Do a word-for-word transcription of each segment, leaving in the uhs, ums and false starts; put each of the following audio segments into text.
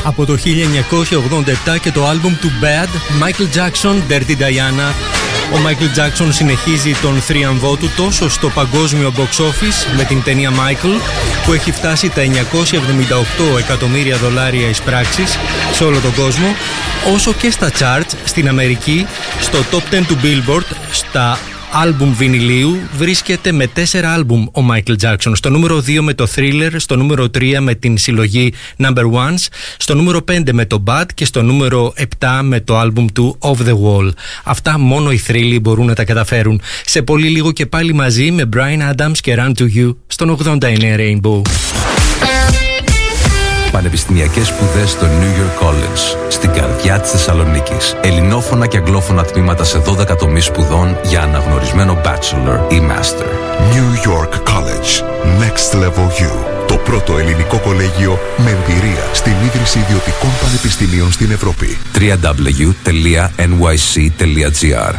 Από το χίλια εννιακόσια ογδόντα επτά και το άλμπουμ του Bad, Michael Jackson, Dirty Diana. Ο Michael Jackson συνεχίζει τον θρίαμβό του τόσο στο παγκόσμιο box office με την ταινία Michael, που έχει φτάσει τα εννιακόσια εβδομήντα οκτώ εκατομμύρια δολάρια εισπράξεις σε όλο τον κόσμο, όσο και στα charts στην Αμερική, στο top δέκα του Billboard, στα άλμπουμ βινιλίου βρίσκεται με τέσσερα άλμπουμ ο Michael Jackson. Στο νούμερο δύο με το Thriller, στο νούμερο τρία με την συλλογή Number Ones, στο νούμερο πέντε με το Bad και στο νούμερο επτά με το άλμπουμ του Off the Wall. Αυτά μόνο οι θρύλοι μπορούν να τα καταφέρουν. Σε πολύ λίγο και πάλι μαζί με Bryan Adams και Run to You στον ογδόντα εννέα Rainbow. Πανεπιστημιακές σπουδές στο New York College, στην καρδιά της Θεσσαλονίκης. Ελληνόφωνα και αγγλόφωνα τμήματα σε δώδεκα τομείς σπουδών για αναγνωρισμένο bachelor ή master. New York College. Next Level U. Το πρώτο ελληνικό κολέγιο με εμπειρία στην ίδρυση ιδιωτικών πανεπιστημίων στην Ευρώπη. double-u double-u double-u τελεία εν γουάι σι τελεία τζι άρ.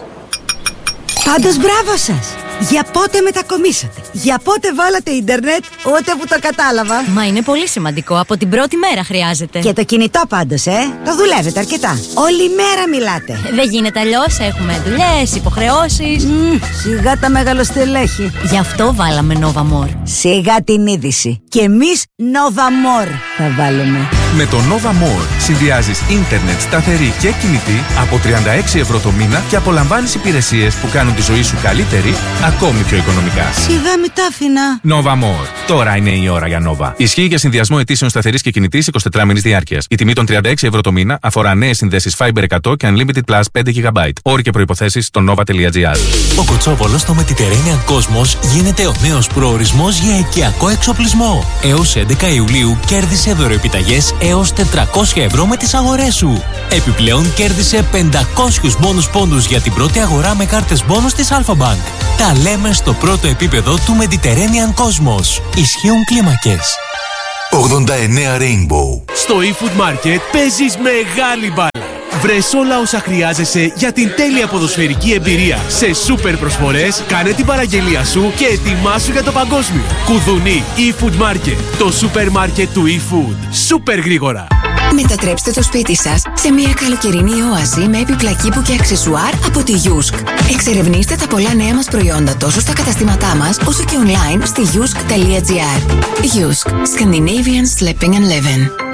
Πάντως μπράβο σας! Για πότε μετακομίσατε? Για πότε βάλατε ίντερνετ? Ούτε που το κατάλαβα. Μα είναι πολύ σημαντικό. Από την πρώτη μέρα χρειάζεται. Και το κινητό πάντως, ε. Το δουλεύετε αρκετά. Όλη μέρα μιλάτε. Δεν γίνεται αλλιώς. Έχουμε δουλειές, υποχρεώσεις. Mm, σιγά τα μεγαλοστελέχη. Γι' αυτό βάλαμε Nova More. Σιγά την είδηση. Και εμείς Nova More θα βάλουμε. Με το Nova More συνδυάζεις ίντερνετ σταθερή και κινητή από τριάντα έξι ευρώ το μήνα και απολαμβάνεις υπηρεσίες που κάνουν τη ζωή σου καλύτερη, ακόμη πιο οικονομικά. Σιγά μη τα άφηνα. Nova More. Τώρα είναι η ώρα για Nova. Ισχύει για συνδυασμό αιτήσεων σταθερής και κινητής εικοσιτετράμινης διάρκειας. Η τιμή των τριάντα έξι ευρώ το μήνα αφορά νέες συνδέσεις Fiber εκατό και Unlimited Plus πέντε γιγαμπάιτ. Όροι και προϋποθέσεις στο nova τελεία τζι άρ. Ο Κοτσόβολος στο Mediterranean Cosmos γίνεται ο νέος προορισμός για οικιακό εξοπλισμό. Έως έντεκα Ιουλίου κέρδισε δωροεπιταγές έως τετρακόσια ευρώ με τις αγορές σου. Επιπλέον κέρδισε πεντακόσιους μπόνους πόντους για την πρώτη αγορά με κάρτες μπόνους της Alpha Bank. Τα λέμε στο πρώτο επίπεδο του Mediterranean Cosmos. Ισχύουν κλίμακες. ογδόντα εννέα Rainbow. Στο eFood Market παίζεις μεγάλη μπάλα. Βρες όλα όσα χρειάζεσαι για την τέλεια ποδοσφαιρική εμπειρία. Σε σούπερ προσφορές, κάνε την παραγγελία σου και ετοιμάσου για το παγκόσμιο. Κουδουνί eFood Market, το σούπερ μάρκετ του eFood. Σούπερ γρήγορα. Μετατρέψτε το σπίτι σας σε μια καλοκαιρινή όαση με έπιπλα κήπου και αξεσουάρ από τη Yusk. Εξερευνήστε τα πολλά νέα μας προϊόντα τόσο στα καταστήματά μας όσο και online στη yusk τελεία τζι άρ. Yusk. Scandinavian Sleeping and Living.